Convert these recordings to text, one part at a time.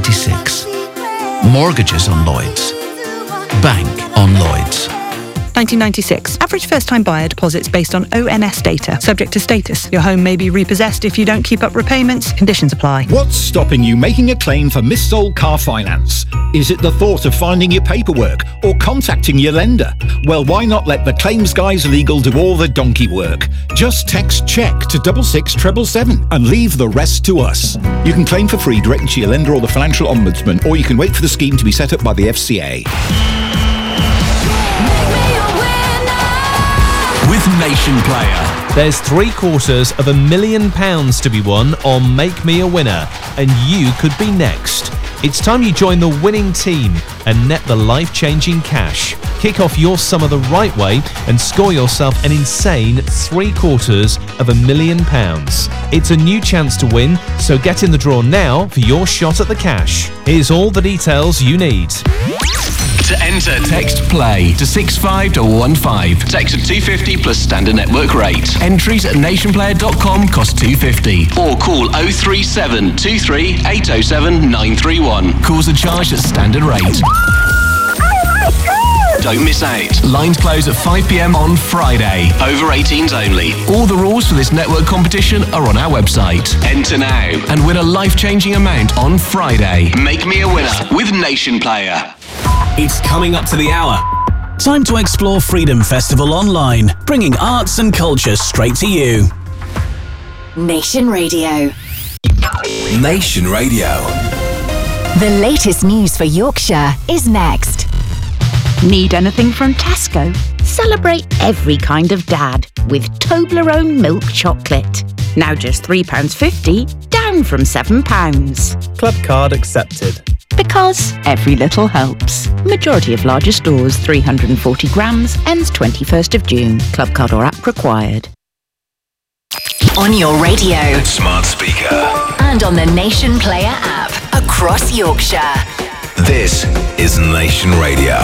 1996. Mortgages on Lloyds. Bank on Lloyds. 1996. Average first-time buyer deposits based on ONS data. Subject to status. Your home may be repossessed if you don't keep up repayments. Conditions apply. What's stopping you making a claim for missold car finance? Is it the thought of finding your paperwork or contacting your lender? Well, why not let the Claims Guys Legal do all the donkey work? Just text CHECK to 66777 and leave the rest to us. You can claim for free directly to your lender or the Financial Ombudsman, or you can wait for the scheme to be set up by the FCA. With Nation Player. There's £750,000 to be won on Make Me a Winner, and you could be next. It's time you join the winning team and net the life-changing cash. Kick off your summer the right way and score yourself an insane £750,000. It's a new chance to win, so get in the draw now for your shot at the cash. Here's all the details you need. To enter, text PLAY to 65215. Text at 250 plus standard network rate. Entries at nationplayer.com cost £250. Or call 037 23 807 931. Calls are charged at standard rate. Don't miss out. Lines close at 5 p.m. on Friday. Over 18s only. All the rules for this network competition are on our website. Enter now and win a life-changing amount on Friday. Make me a winner with Nation Player. It's coming up to the hour. Time to explore Freedom Festival online, bringing arts and culture straight to you. Nation Radio. Nation Radio. The latest news for Yorkshire is next. Need anything from Tesco? Celebrate every kind of dad with Toblerone milk chocolate. Now just £3.50, down from £7. Club card accepted. Because every little helps. Majority of larger stores, 340 grams, ends 21st of June. Club card or app required. On your radio. Smart speaker. And on the Nation Player app. Across Yorkshire. This is Nation Radio.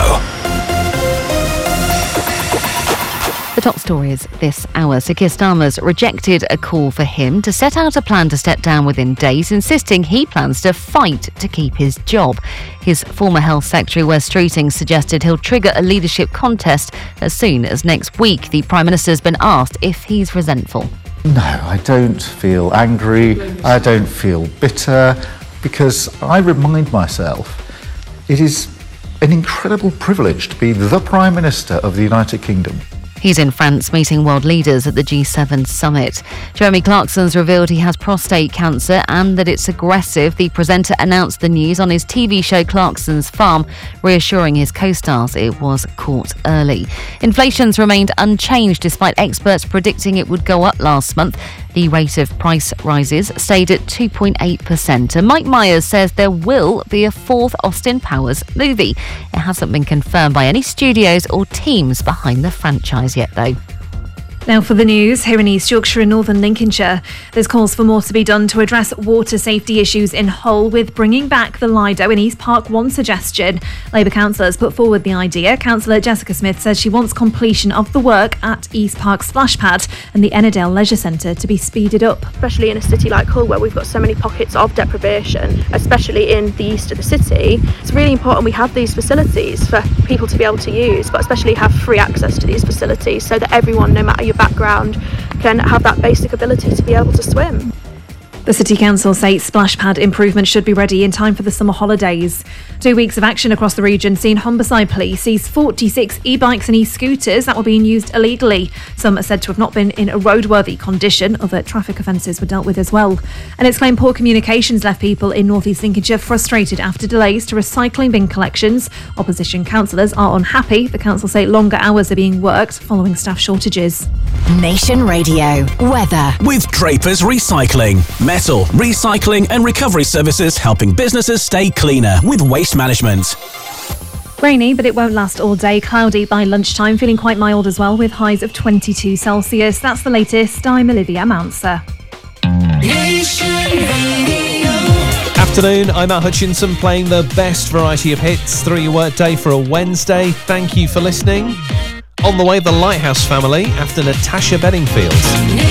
The top stories this hour. Sir Keir Starmer's rejected a call for him to set out a plan to step down within days, insisting he plans to fight to keep his job. His former Health Secretary, Wes Streeting, suggested he'll trigger a leadership contest as soon as next week. The Prime Minister's been asked if he's resentful. No, I don't feel angry. I don't feel bitter, because I remind myself it is an incredible privilege to be the Prime Minister of the United Kingdom. He's in France meeting world leaders at the G7 summit. Jeremy Clarkson's revealed he has prostate cancer and that it's aggressive. The presenter announced the news on his TV show Clarkson's Farm, reassuring his co-stars it was caught early. Inflation's remained unchanged despite experts predicting it would go up last month. The rate of price rises stayed at 2.8%. And Mike Myers says there will be a fourth Austin Powers movie. It hasn't been confirmed by any studios or teams behind the franchise yet, though. Now for the news, here in East Yorkshire and Northern Lincolnshire. There's calls for more to be done to address water safety issues in Hull, with bringing back the Lido in East Park one suggestion. Labour councillors put forward the idea. Councillor Jessica Smith says she wants completion of the work at East Park Splash Pad and the Ennerdale Leisure Centre to be speeded up. Especially in a city like Hull, where we've got so many pockets of deprivation, especially in the east of the city, it's really important we have these facilities for people to be able to use, but especially have free access to these facilities so that everyone, no matter your background, can have that basic ability to be able to swim. The City Council say splash pad improvements should be ready in time for the summer holidays. 2 weeks of action across the region seen Humberside Police seize 46 e-bikes and e-scooters that were being used illegally. Some are said to have not been in a roadworthy condition. Other traffic offences were dealt with as well. And it's claimed poor communications left people in North East Lincolnshire frustrated after delays to recycling bin collections. Opposition councillors are unhappy. The council say longer hours are being worked following staff shortages. Nation Radio weather with Drapers Recycling. Metal, recycling and recovery services helping businesses stay cleaner with waste management. Rainy, but it won't last all day. Cloudy by lunchtime, feeling quite mild as well with highs of 22 Celsius. That's the latest. I'm Olivia Mounser. Afternoon, I'm Matt Hutchinson playing the best variety of hits through your workday for a Wednesday. Thank you for listening. On the way, the Lighthouse Family after Natasha Bedingfield.